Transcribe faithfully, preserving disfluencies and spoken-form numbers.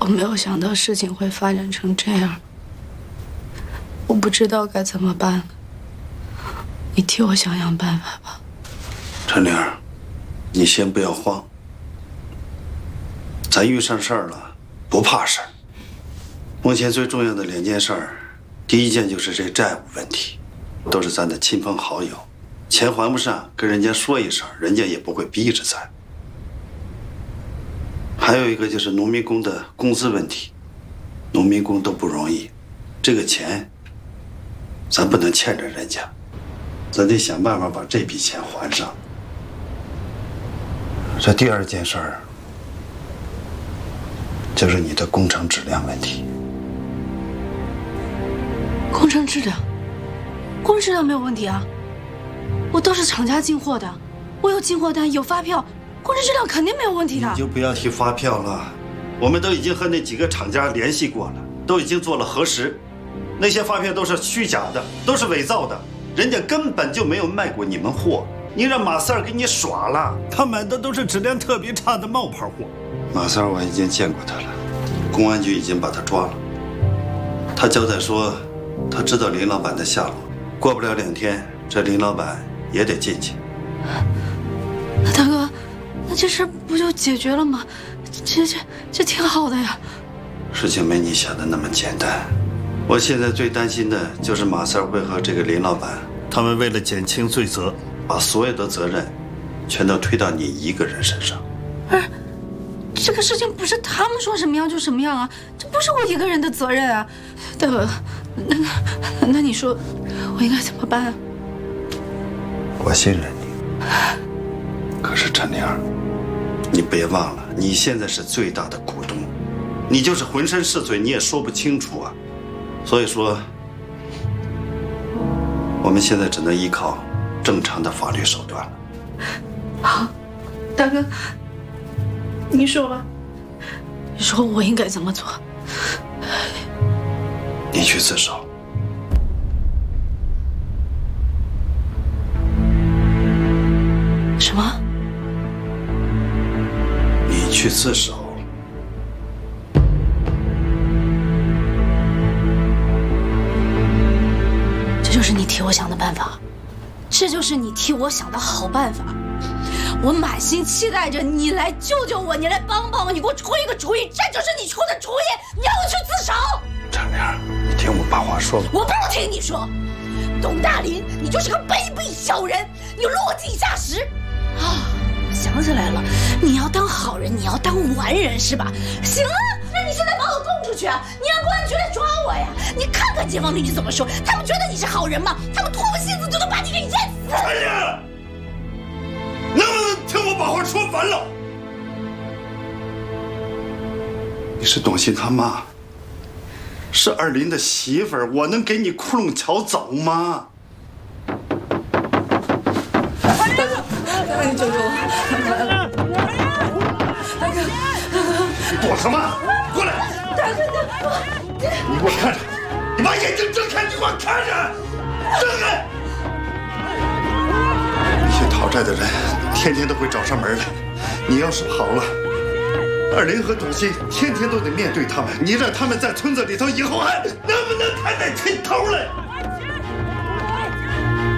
没有想到事情会发展成这样，我不知道该怎么办了。你替我想想办法吧。 陈玲，你先不要慌。咱遇上事儿了，不怕事儿。目前最重要的两件事儿，第一件就是这债务问题，都是咱的亲朋好友，钱还不上，跟人家说一声，人家也不会逼着咱。还有一个就是农民工的工资问题，农民工都不容易，这个钱咱不能欠着人家，咱得想办法把这笔钱还上。这第二件事儿就是你的工程质量问题。 工程质量，工程质量没有问题啊，我都是厂家进货的，我有进货单，有发票。工程质量肯定没有问题的。 你就不要提发票了，我们都已经和那几个厂家联系过了，都已经做了核实，那些发票都是虚假的，都是伪造的，人家根本就没有卖过你们货，你让马三儿给你耍了，他买的都是质量特别差的冒牌货。马三儿我已经见过他了，公安局已经把他抓了，他交代说他知道林老板的下落，过不了两天，这林老板也得进去。 大哥。那这事不就解决了吗？这这这挺好的呀。 事情没你想的那么简单。我现在最担心的就是马三会和这个林老板，他们为了减轻罪责，把所有的责任全都推到你一个人身上。 不是，这个事情不是他们说什么样就什么样啊，这不是我一个人的责任啊。大哥，那那那你说我应该怎么办啊？ 我信任你。可是陈玲，你别忘了，你现在是最大的股东，你就是浑身是罪，你也说不清楚啊。所以说，我们现在只能依靠正常的法律手段了。 好，大哥，你说吧，你说我应该怎么做？ 你去自首。 什么？ 你去自首。 这就是你替我想的办法，这就是你替我想的好办法。我满心期待着你来救救我，你来帮帮我，你给我出一个主意，这就是你出的主意，你让我去自首。 陈玲，你听我把话说了。 我不听你说，董大林，你就是个卑鄙小人，你落井下石。啊，想起来了，你要当好人，你要当完人是吧？行啊，那你现在把我供出去啊！你让公安局来抓我呀！你看看街坊邻居怎么说，他们觉得你是好人吗？他们唾沫星子就能把你给淹死！ 陈玲，能不能听我把话说完了？你是董鑫他妈，是二林的媳妇儿，我能给你窟窿瞧走吗？ 大哥，救救我！大哥， 躲什么？过来！ 大哥，大哥， 你给我看着！你把眼睛睁开！你给我看着！睁开！那些讨债的人天天都会找上门来，你要是跑了，二林和董鑫天天都得面对他们，你让他们在村子里头以后还能不能看在亲头来？